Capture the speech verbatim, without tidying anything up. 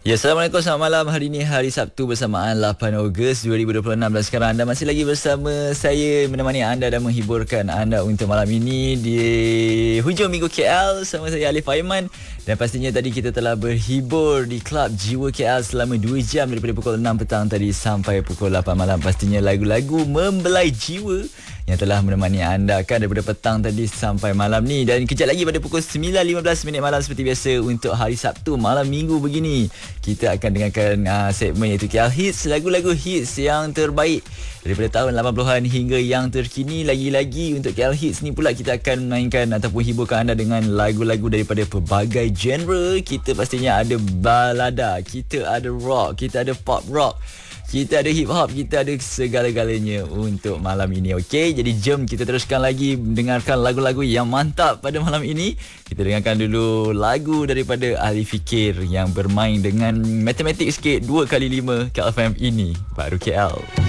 Ya, Assalamualaikum, selamat malam. Hari ini hari Sabtu bersamaan lapan Ogos dua ribu dua puluh enam dan sekarang anda masih lagi bersama saya menemani anda dan menghiburkan anda untuk malam ini di hujung minggu K L sama saya Alif Aiman. Dan pastinya tadi kita telah berhibur di Klub Jiwa K L selama dua jam daripada pukul enam petang tadi sampai pukul lapan malam. Pastinya lagu-lagu membelai jiwa yang telah menemani anda kan daripada petang tadi sampai malam ni. Dan kejap lagi pada pukul sembilan lima belas minit malam seperti biasa untuk hari Sabtu malam minggu begini, kita akan dengarkan uh, segmen iaitu K L Hits, lagu-lagu hits yang terbaik daripada tahun lapan puluhan hingga yang terkini. Lagi-lagi untuk K L Hits ni pula kita akan mainkan ataupun hiburkan anda dengan lagu-lagu daripada pelbagai genre. Kita pastinya ada balada, kita ada rock, kita ada pop rock, kita ada hip hop, kita ada segala-galanya untuk malam ini. Okey, jadi jom kita teruskan lagi dengarkan lagu-lagu yang mantap pada malam ini. Kita dengarkan dulu lagu daripada Ahli Fikir yang bermain dengan matematik sikit, dua kali lima K L F M ini baru K L.